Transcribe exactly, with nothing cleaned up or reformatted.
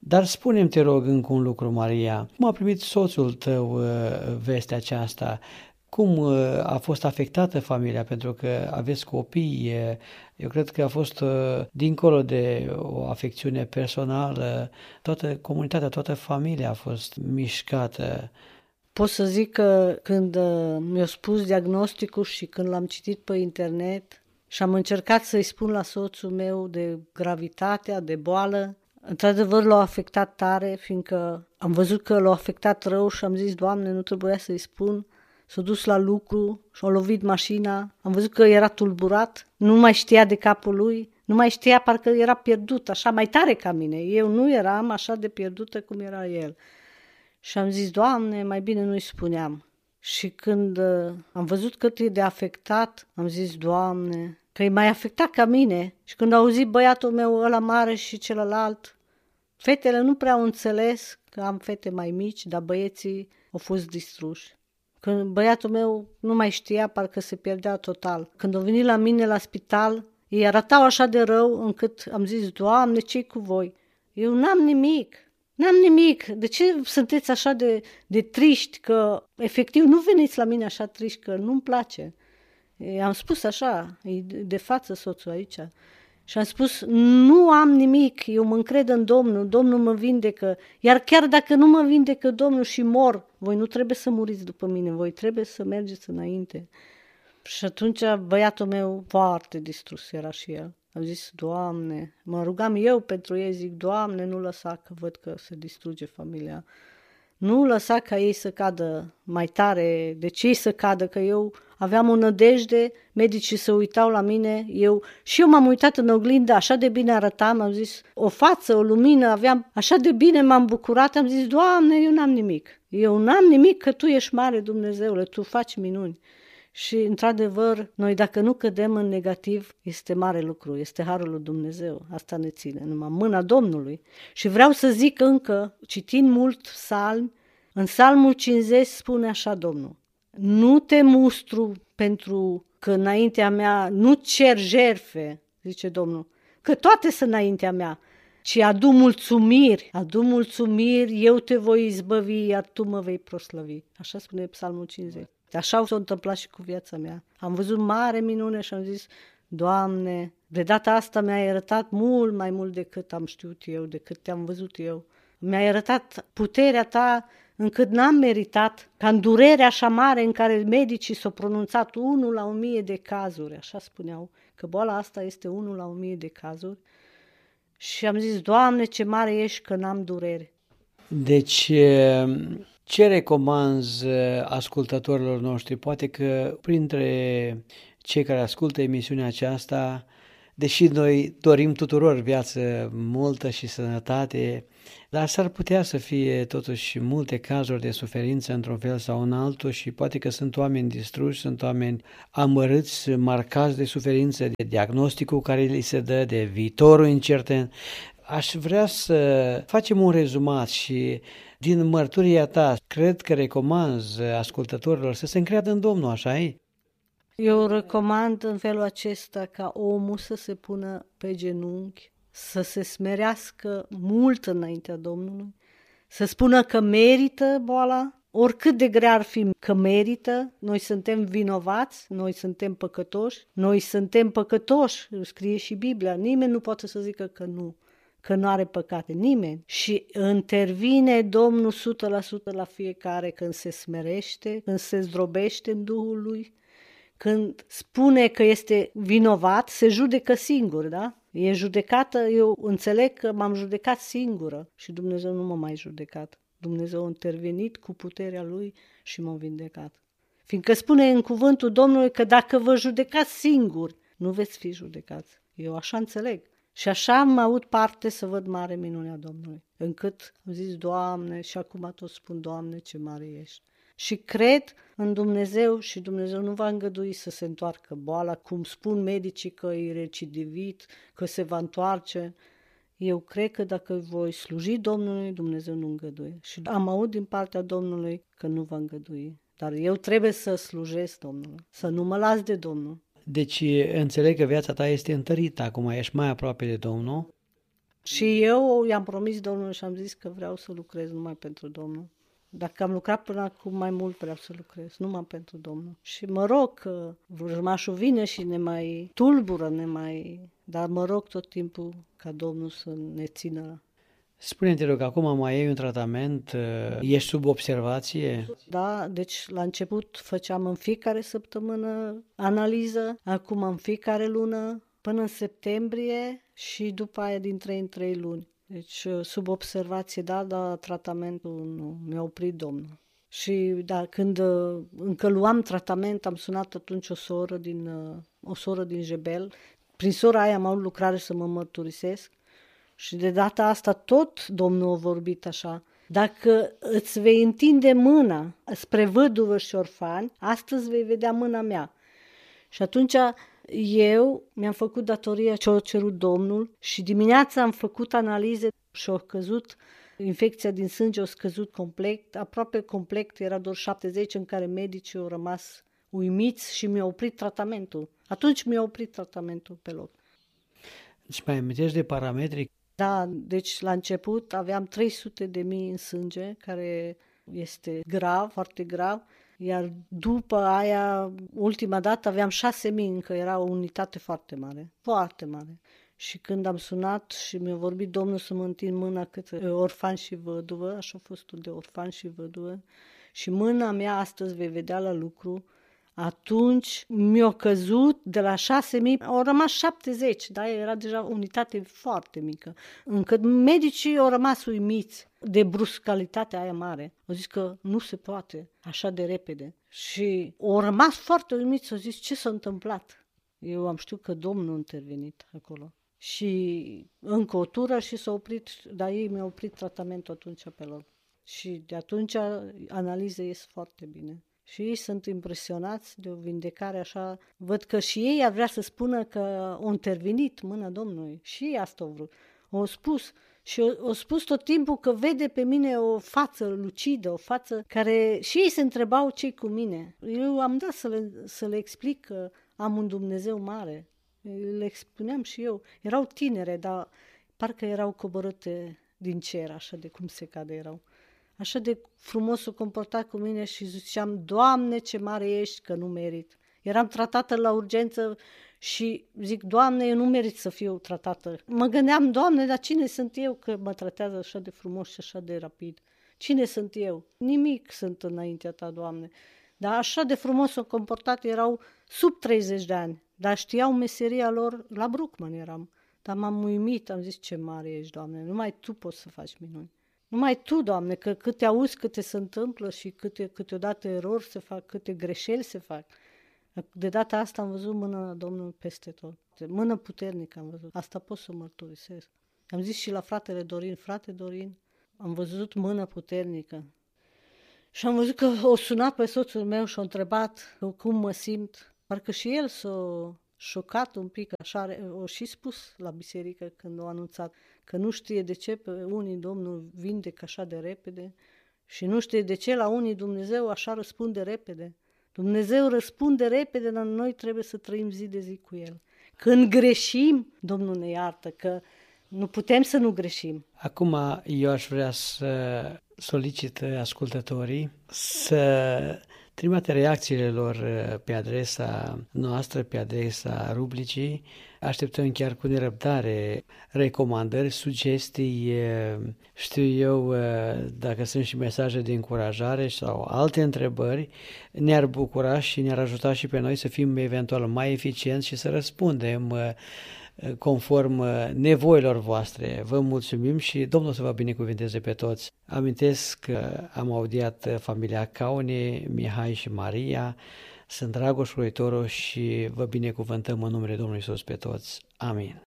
Dar spune-mi, te rog, încă un lucru, Maria. Cum a primit soțul tău uh, vestea aceasta? Cum uh, a fost afectată familia? Pentru că aveți copii. uh, Eu cred că a fost, uh, dincolo de o afecțiune personală, toată comunitatea, toată familia a fost mișcată. Pot să zic că când uh, mi-a spus diagnosticul și când l-am citit pe internet și am încercat să-i spun la soțul meu de gravitatea, de boală, într-adevăr l-a afectat tare, fiindcă am văzut că l-a afectat rău și am zis, Doamne, nu trebuia să-i spun. S-a dus la lucru și-a lovit mașina, am văzut că era tulburat, nu mai știa de capul lui, nu mai știa, parcă era pierdut, așa mai tare ca mine. Eu nu eram așa de pierdută cum era el. Și am zis, Doamne, mai bine nu-i spuneam. Și când uh, am văzut cât e de afectat, am zis, Doamne, că e mai afectat ca mine. Și când a auzit băiatul meu ăla mare și celălalt, fetele nu prea au înțeles că am fete mai mici, dar băieții au fost distruși. Când băiatul meu nu mai știa, parcă se pierdea total. Când au venit la mine la spital, ei arătau așa de rău încât am zis, Doamne, ce-i cu voi? Eu n-am nimic. N-am nimic. De ce sunteți așa de, de triști? Că efectiv nu veniți la mine așa triști, că nu-mi place. E, am spus așa, e de față soțul aici. Și am spus, nu am nimic, eu mă încred în Domnul, Domnul mă vindecă. Iar chiar dacă nu mă vindecă Domnul și mor, voi nu trebuie să muriți după mine, voi trebuie să mergeți înainte. Și atunci băiatul meu foarte distrus era și el. Am zis, Doamne, mă rugam eu pentru ei, zic, Doamne, nu lăsa că văd că se distruge familia. Nu lăsa ca ei să cadă mai tare, de ce să cadă, că eu aveam o nădejde, medicii se uitau la mine, eu și eu m-am uitat în oglindă, așa de bine arătam, am zis, o față, o lumină, aveam, așa de bine m-am bucurat, am zis, Doamne, eu n-am nimic, eu n-am nimic, că Tu ești mare, Dumnezeule, Tu faci minuni. Și, într-adevăr, noi dacă nu cădem în negativ, este mare lucru, este harul lui Dumnezeu. Asta ne ține, numai mâna Domnului. Și vreau să zic încă, citind mult psalmi, în psalmul cincizeci spune așa Domnul, nu te mustru pentru că înaintea mea, nu cer jerfe, zice Domnul, că toate sunt înaintea mea, ci adu mulțumiri, adu mulțumiri, eu te voi izbăvi, iar tu mă vei proslăvi. Așa spune psalmul cincizeci. Așa s-a întâmplat și cu viața mea. Am văzut mare minune și am zis, Doamne, de data asta mi-ai arătat mult mai mult decât am știut eu, decât te-am văzut eu. Mi-ai arătat puterea Ta încât n-am meritat, ca în durerea așa mare în care medicii s-au pronunțat unul la o mie de cazuri, așa spuneau, că boala asta este unul la o mie de cazuri. Și am zis, Doamne, ce mare ești că n-am durere. Deci, ce recomanzi ascultătorilor noștri? Poate că printre cei care ascultă emisiunea aceasta, deși noi dorim tuturor viață multă și sănătate, dar s-ar putea să fie totuși multe cazuri de suferință într-un fel sau în altul și poate că sunt oameni distruși, sunt oameni amărâți, marcați de suferință, de diagnosticul care li se dă, de viitorul incert. Aș vrea să facem un rezumat și din mărturia ta, cred că recomanzi ascultătorilor să se încreadă în Domnul, așa-i? Eu recomand în felul acesta ca omul să se pună pe genunchi, să se smerească mult înaintea Domnului, să spună că merită boala, oricât de grea ar fi că merită, noi suntem vinovați, noi suntem păcătoși, noi suntem păcătoși, scrie și Biblia, nimeni nu poate să zică că nu. Că nu are păcate, nimeni. Și intervine Domnul o sută la sută la fiecare când se smerește, când se zdrobește în Duhul Lui, când spune că este vinovat, se judecă singur, da? E judecată, eu înțeleg că m-am judecat singură și Dumnezeu nu m-a mai judecat. Dumnezeu a intervenit cu puterea Lui și m-a vindecat. Fiindcă spune în cuvântul Domnului că dacă vă judecați singuri, nu veți fi judecați. Eu așa înțeleg. Și așa am avut parte să văd mare minunea Domnului, încât am zis, Doamne, și acum tot spun, Doamne, ce mare ești. Și cred în Dumnezeu și Dumnezeu nu va îngădui să se întoarcă boala, cum spun medicii că e recidivit, că se va întoarce. Eu cred că dacă voi sluji Domnului, Dumnezeu nu îngăduie. Și am auzit din partea Domnului că nu va îngădui. Dar eu trebuie să slujesc Domnului, să nu mă las de Domnul. Deci înțeleg că viața ta este întărită acum, ești mai aproape de Domnul. Și eu i-am promis Domnului și am zis că vreau să lucrez numai pentru Domnul. Dacă am lucrat până acum mai mult, vreau să lucrez numai pentru Domnul. Și mă rog că vrăjmașul vine și ne mai tulbură, ne mai... dar mă rog tot timpul ca Domnul să ne țină. Spune-te, rog, acum mai ai un tratament, ești sub observație? Da, deci la început făceam în fiecare săptămână analiză, acum în fiecare lună, până în septembrie și după aia din trei în trei luni. Deci sub observație, da, dar tratamentul nu, mi-a oprit Domnul. Și da, când încă luam tratament, am sunat atunci o soră din, o soră din Jebel. Prin sora aia am avut lucrare să mă mărturisesc. Și de data asta tot Domnul a vorbit așa. Dacă îți vei întinde mâna spre văduvă și orfani, astăzi vei vedea mâna mea. Și atunci eu mi-am făcut datoria ce a cerut Domnul și dimineața am făcut analize și a căzut, infecția din sânge a scăzut complet, aproape complet, era doar șaptezeci, în care medicii au rămas uimiți și mi-au oprit tratamentul. Atunci mi-au oprit tratamentul pe loc. Îți mai amintești de parametri? Da, deci la început aveam trei sute de mii în sânge, care este grav, foarte grav, iar după aia, ultima dată, aveam șase mii, încă era o unitate foarte mare, foarte mare. Și când am sunat și mi-a vorbit Domnul să mă întind mâna către orfan și văduvă, așa a fost de orfan și văduvă, și mâna mea astăzi vei vedea la lucru, atunci mi-a căzut de la șase mii, au rămas șaptezeci, da? Era deja o unitate foarte mică, încât medicii au rămas uimiți de bruscalitatea aia mare. Au zis că nu se poate așa de repede. Și au rămas foarte uimiți, au zis ce s-a întâmplat. Eu am știut că Domnul a intervenit acolo. Și încă o tură și s-a oprit, dar ei mi-au oprit tratamentul atunci pe loc. Și de atunci analiza ies foarte bine. Și ei sunt impresionați de o vindecare așa. Văd că și ei ar vrea să spună că a intervenit mâna Domnului. Și ei asta au vrut. Au spus. Și au spus tot timpul că vede pe mine o față lucidă, o față care... Și ei se întrebau ce-i cu mine. Eu am dat să le, să le explic că am un Dumnezeu mare. Le spuneam și eu. Erau tinere, dar parcă erau coborâte din cer, așa de cum se cade erau. Așa de frumos s-o comporta cu mine și ziceam, Doamne, ce mare ești, că nu merit. Eram tratată la urgență și zic, Doamne, eu nu merit să fiu tratată. Mă gândeam, Doamne, dar cine sunt eu că mă tratează așa de frumos și așa de rapid? Cine sunt eu? Nimic sunt înaintea ta, Doamne. Dar așa de frumos s-o comportat, erau sub treizeci de ani, dar știau meseria lor, la Bruckmann eram. Dar m-am uimit, am zis, ce mare ești, Doamne, numai Tu poți să faci minuni. Numai Tu, Doamne, că câte auzi, câte se întâmplă și câte, câteodată erori se fac, câte greșeli se fac. De data asta am văzut mâna Domnului peste tot. Mână puternică am văzut. Asta pot să mărturisesc. Am zis și la fratele Dorin, frate Dorin, am văzut mână puternică. Și am văzut că o sunat pe soțul meu și o întrebat cum mă simt. Parcă și el s-a șocat un pic, așa, o și spus la biserică când o anunțat, că nu știe de ce pe unii Domnul vindecă așa de repede și nu știe de ce la unii Dumnezeu așa răspunde repede. Dumnezeu răspunde repede, dar noi trebuie să trăim zi de zi cu El. Când greșim, Domnul ne iartă, că nu putem să nu greșim. Acum eu aș vrea să solicit ascultătorii să trimite reacțiile lor pe adresa noastră, pe adresa rubricii. Așteptăm chiar cu nerăbdare recomandări, sugestii, știu eu, dacă sunt și mesaje de încurajare sau alte întrebări, ne-ar bucura și ne-ar ajuta și pe noi să fim eventual mai eficienți și să răspundem conform nevoilor voastre. Vă mulțumim și Domnul să vă binecuvinteze pe toți. Amintesc că am audiat familia Caune, Mihai și Maria. Sunt Dragoș Roitoru și vă binecuvântăm în numele Domnului Iisus pe toți. Amin.